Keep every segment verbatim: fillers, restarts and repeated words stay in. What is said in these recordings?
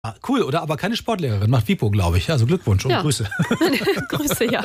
Ah, cool, oder? Aber keine Sportlehrerin, macht Vipo, glaube ich. Also Glückwunsch und Ja. Grüße. Grüße, ja.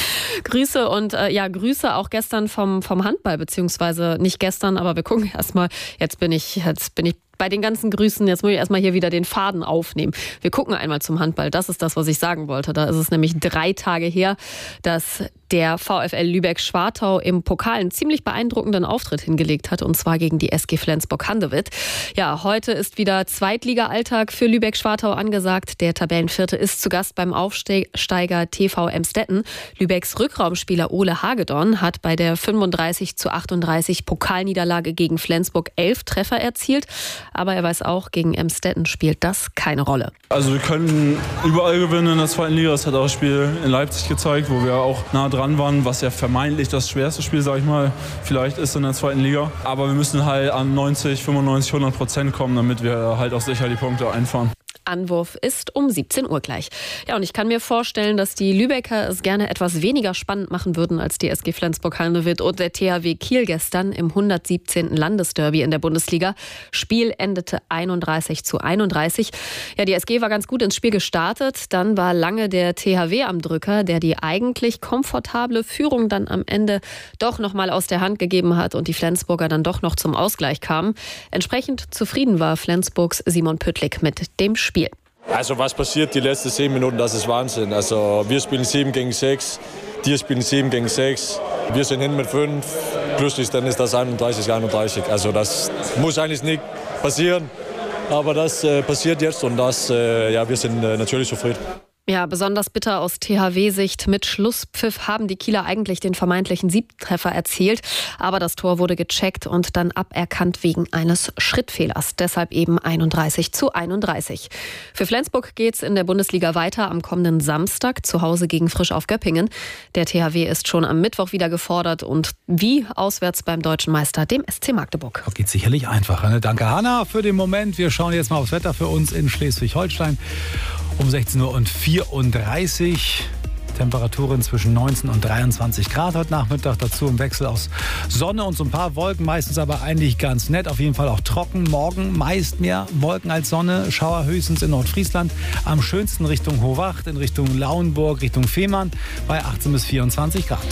Grüße und äh, ja, Grüße auch gestern vom, vom Handball, beziehungsweise nicht gestern, aber wir gucken erstmal. Jetzt bin ich, jetzt bin ich bei den ganzen Grüßen, jetzt muss ich erstmal hier wieder den Faden aufnehmen. Wir gucken einmal zum Handball. Das ist das, was ich sagen wollte. Da ist es nämlich drei Tage her, dass der VfL Lübeck-Schwartau im Pokal einen ziemlich beeindruckenden Auftritt hingelegt hat, und zwar gegen die S G Flensburg-Handewitt. Ja, heute ist wieder Zweitliga-Alltag für Lübeck-Schwartau angesagt. Der Tabellenvierte ist zu Gast beim Aufsteiger T V Emstetten. Lübecks Rückraumspieler Ole Hagedorn hat bei der fünfunddreißig zu achtunddreißig Pokalniederlage gegen Flensburg elf Treffer erzielt. Aber er weiß auch, gegen Emstetten spielt das keine Rolle. Also wir können überall gewinnen in der zweiten Liga. Das hat auch das Spiel in Leipzig gezeigt, wo wir auch nah dran waren, was ja vermeintlich das schwerste Spiel, sag ich mal, vielleicht ist in der zweiten Liga. Aber wir müssen halt an neunzig, fünfundneunzig, hundert Prozent kommen, damit wir halt auch sicher die Punkte einfahren. Anwurf ist um siebzehn Uhr gleich. Ja, und ich kann mir vorstellen, dass die Lübecker es gerne etwas weniger spannend machen würden als die S G Flensburg-Handewitt und der T H W Kiel gestern im hundertsiebzehnten Landesderby in der Bundesliga. Spiel endete einunddreißig zu einunddreißig. Ja, die S G war ganz gut ins Spiel gestartet. Dann war lange der T H W am Drücker, der die eigentlich komfortable Führung dann am Ende doch noch mal aus der Hand gegeben hat und die Flensburger dann doch noch zum Ausgleich kamen. Entsprechend zufrieden war Flensburgs Simon Püttlik mit dem Spiel. Spiel. Also was passiert die letzten zehn Minuten, das ist Wahnsinn. Also wir spielen sieben gegen sechs, die spielen sieben gegen sechs, wir sind hin mit fünf, plötzlich dann ist das einunddreißig einunddreißig. Also das muss eigentlich nicht passieren, aber das äh, passiert jetzt und das, äh, ja, wir sind äh, natürlich zufrieden. Ja, besonders bitter aus T H W-Sicht. Mit Schlusspfiff haben die Kieler eigentlich den vermeintlichen Siebtreffer erzielt. Aber das Tor wurde gecheckt und dann aberkannt wegen eines Schrittfehlers. Deshalb eben einunddreißig zu einunddreißig. Für Flensburg geht's in der Bundesliga weiter am kommenden Samstag zu Hause gegen Frisch auf Göppingen. Der T H W ist schon am Mittwoch wieder gefordert und wie auswärts beim deutschen Meister, dem S C Magdeburg. Das geht sicherlich einfacher. Ne? Danke, Hanna, für den Moment. Wir schauen jetzt mal aufs Wetter für uns in Schleswig-Holstein. Um sechzehn Uhr vierunddreißig. Temperaturen zwischen neunzehn und dreiundzwanzig Grad heute Nachmittag. Dazu im Wechsel aus Sonne und so ein paar Wolken. Meistens aber eigentlich ganz nett. Auf jeden Fall auch trocken. Morgen meist mehr Wolken als Sonne. Schauer höchstens in Nordfriesland. Am schönsten Richtung Hohwacht, in Richtung Lauenburg, Richtung Fehmarn bei achtzehn bis vierundzwanzig Grad.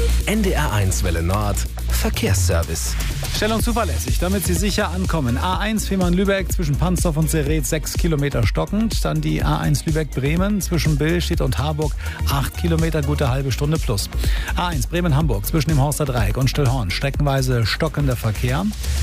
N D R eins Welle Nord. Verkehrsservice. Stellung zuverlässig, damit Sie sicher ankommen. A eins Fehmarn-Lübeck zwischen Pansdorf und Serret sechs Kilometer stockend. Dann die A eins Lübeck-Bremen zwischen Billstedt und Harburg acht Kilometer, gute halbe Stunde plus. A eins Bremen-Hamburg zwischen dem Horster Dreieck und Stillhorn streckenweise stockender Verkehr.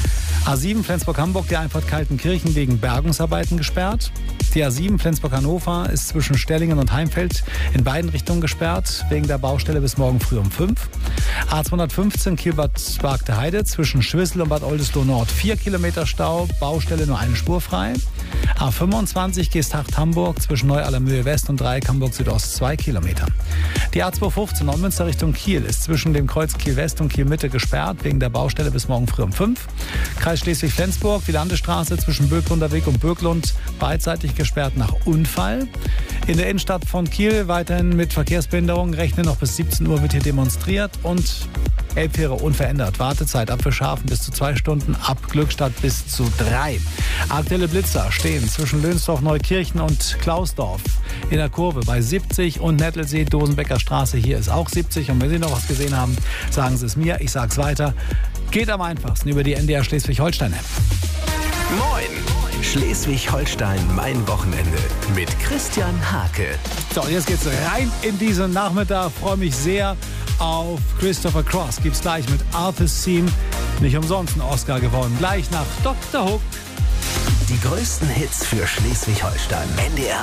A sieben Flensburg-Hamburg, die Einfahrt Kaltenkirchen wegen Bergungsarbeiten gesperrt. Die A sieben Flensburg-Hannover ist zwischen Stellingen und Heimfeld in beiden Richtungen gesperrt, wegen der Baustelle bis morgen früh um fünf. A zweihundertfünfzehn Kiel-Bad Bargteheide zwischen Schwissel und Bad Oldesloe Nord vier Kilometer Stau, Baustelle nur eine Spur frei. A fünfundzwanzig Geesthacht-Hamburg zwischen Neu-Allermühe West und Dreieck Hamburg Südost zwei Kilometer. Die A zweihundertfünfzehn Neumünster Richtung Kiel ist zwischen dem Kreuz Kiel West und Kiel Mitte gesperrt, wegen der Baustelle bis morgen früh um fünf. Kreis Schleswig-Flensburg, die Landesstraße zwischen Böcklunder Weg und Böcklund beidseitig gesperrt nach Unfall. In der Innenstadt von Kiel weiterhin mit Verkehrsbehinderung. Rechnen noch bis siebzehn Uhr wird hier demonstriert und Elbfähre unverändert. Wartezeit ab Fischhafen bis zu zwei Stunden, ab Glückstadt bis zu drei. Aktuelle Blitzer stehen zwischen Lönsdorf, Neukirchen und Klausdorf in der Kurve bei siebzig und Nettelsee, Dosenbecker Straße. Hier ist auch siebzig. Und wenn Sie noch was gesehen haben, sagen Sie es mir. Ich sage es weiter. Geht am einfachsten über die N D R Schleswig-Holstein-App. Moin! Schleswig-Holstein, mein Wochenende mit Christian Hake. So, jetzt geht's rein in diesen Nachmittag. Freue mich sehr auf Christopher Cross. Gibt's gleich mit Arthur's Theme. Nicht umsonst ein Oscar gewonnen. Gleich nach Doktor Hook. Die größten Hits für Schleswig-Holstein. N D R